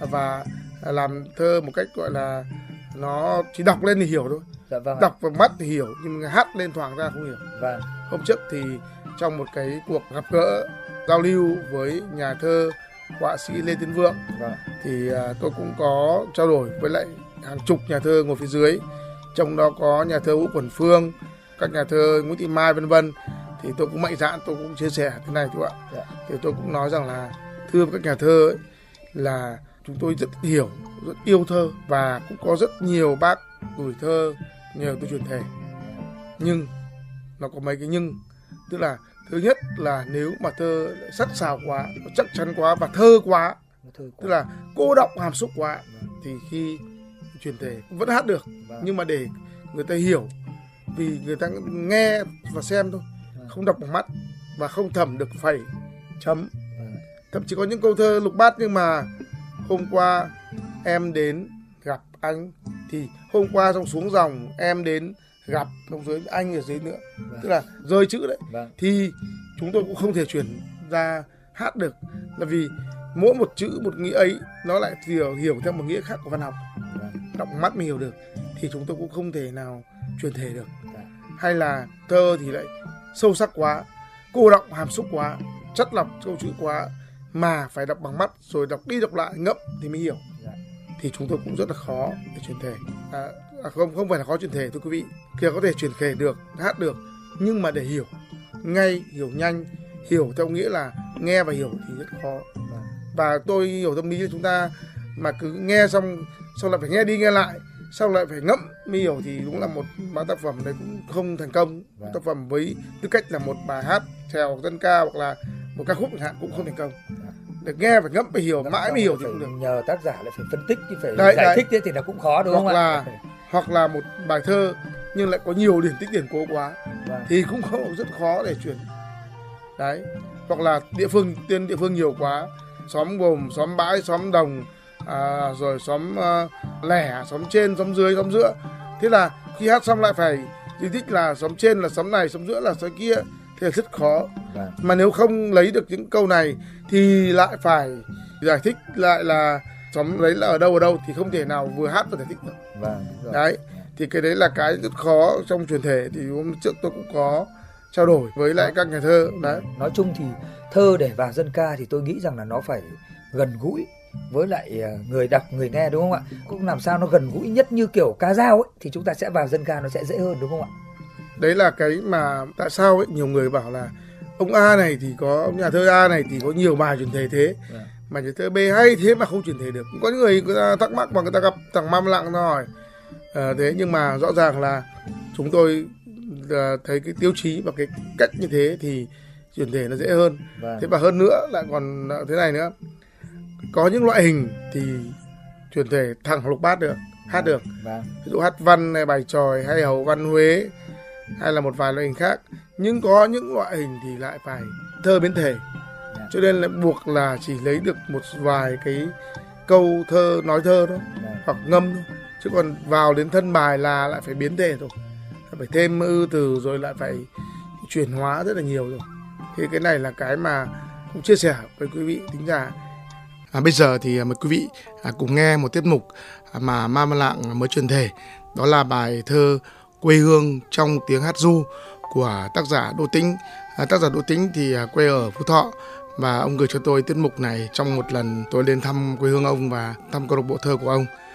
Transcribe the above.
và làm thơ một cách gọi là nó chỉ đọc lên thì hiểu thôi. Dạ vâng. Đọc vào mắt thì hiểu nhưng hát lên thoảng ra không hiểu. Vâng. Hôm trước thì trong một cái cuộc gặp gỡ giao lưu với nhà thơ họa sĩ Lê Tiến Vượng, Vâng. thì tôi cũng có trao đổi với lại hàng chục nhà thơ ngồi phía dưới, trong đó có nhà thơ Vũ Quẩn Phương, các nhà thơ Nguyễn Thị Mai vân vân. Thì tôi cũng mạnh dạn, tôi cũng chia sẻ thế này thôi ạ. Dạ. Thì tôi cũng nói rằng là thưa các nhà thơ ấy, là chúng tôi rất hiểu, rất yêu thơ và cũng có rất nhiều bác gửi thơ nhờ tôi truyền thể. Nhưng nó có mấy cái nhưng, tức là thứ nhất là nếu mà thơ sắc sảo quá, chắc chắn quá và thơ quá, tức là cô đọng hàm xúc quá, thì khi truyền thể vẫn hát được. Nhưng mà để người ta hiểu, vì người ta nghe và xem thôi, không đọc bằng mắt và không thẩm được phẩy chấm. Thậm chí có những câu thơ lục bát nhưng mà hôm qua em đến gặp anh, thì hôm qua xong xuống dòng em đến gặp xong dưới anh ở dưới nữa, tức là rơi chữ đấy. Thì chúng tôi cũng không thể chuyển ra hát được, là vì mỗi một chữ một nghĩa ấy nó lại hiểu theo một nghĩa khác của văn học. Đọc mắt mới hiểu được, thì chúng tôi cũng không thể nào truyền thể được. Hay là thơ thì lại sâu sắc quá, cô đọng hàm xúc quá, chất lọc câu chữ quá, mà phải đọc bằng mắt rồi đọc đi đọc lại ngẫm thì mới hiểu. Thì chúng tôi cũng rất là khó để truyền thể. Không phải là khó truyền thể thưa quý vị, kia có thể truyền thể được, hát được, nhưng mà để hiểu ngay, hiểu nhanh, hiểu theo nghĩa là nghe và hiểu thì rất khó. Và tôi hiểu tâm lý là chúng ta mà cứ nghe xong lại phải nghe đi nghe lại, sau lại phải ngẫm mới hiểu, thì đúng là một tác phẩm đấy cũng không thành công. Tác phẩm với tư cách là một bài hát chèo dân ca hoặc là một ca khúc chẳng hạn cũng không thành công. Được nghe phải ngẫm phải hiểu, mãi mới hiểu thì không được. Nhờ tác giả lại phải phân tích, phải giải thích thế thì nó cũng khó, đúng không ạ? Hoặc là một bài thơ nhưng lại có nhiều điển tích điển cố quá, thì cũng rất khó để chuyển. Đấy. Hoặc là tên địa phương nhiều quá, xóm gồm xóm bãi, xóm đồng, rồi xóm lẻ, xóm trên, xóm dưới, xóm giữa. Thế là khi hát xong lại phải giải thích là xóm trên là xóm này, xóm giữa là xóm kia, thì là rất khó. Mà nếu không lấy được những câu này thì lại phải giải thích lại là xóm đấy là ở đâu thì không thể nào vừa hát vừa giải thích được. Đấy, thì cái đấy là cái rất khó trong truyền thể. Thì hôm trước tôi cũng có trao đổi với lại các nhà thơ. Đấy. Nói chung thì thơ để vào dân ca thì tôi nghĩ rằng là nó phải gần gũi với lại người đọc, người nghe, đúng không ạ? Cũng làm sao nó gần gũi nhất như kiểu ca dao ấy, thì chúng ta sẽ vào dân ca nó sẽ dễ hơn, đúng không ạ? Đấy là cái mà tại sao ấy nhiều người bảo là ông A này thì có, ông nhà thơ A này thì có nhiều bài truyền thể thế, mà nhà thơ B hay thế mà không truyền thể được. Có những người ta thắc mắc và người ta gặp thằng Mam Lặng nó hỏi thế, nhưng mà rõ ràng là chúng tôi thấy cái tiêu chí và cái cách như thế thì truyền thể nó dễ hơn. Thế và hơn nữa lại còn thế này nữa, có những loại hình thì truyền thể thẳng lục bát được, hát được. Ví dụ hát văn này, bài chòi hay hầu văn Huế, hay là một vài loại hình khác. Nhưng có những loại hình thì lại phải thơ biến thể, cho nên là buộc là chỉ lấy được một vài cái câu thơ, nói thơ đó, hoặc ngâm thôi. Chứ còn vào đến thân bài là lại phải biến thể thôi, phải thêm ư từ, rồi lại phải chuyển hóa rất là nhiều rồi. Thì cái này là cái mà cũng chia sẻ với quý vị thính giả. Bây giờ thì mời quý vị cùng nghe một tiết mục mà Mam Lạng mới truyền thể. Đó là bài thơ Quê hương trong tiếng hát ru của tác giả Đỗ Tĩnh. Tác giả Đỗ Tĩnh thì quê ở Phú Thọ, và ông gửi cho tôi tiết mục này trong một lần tôi lên thăm quê hương ông và thăm câu lạc bộ thơ của ông.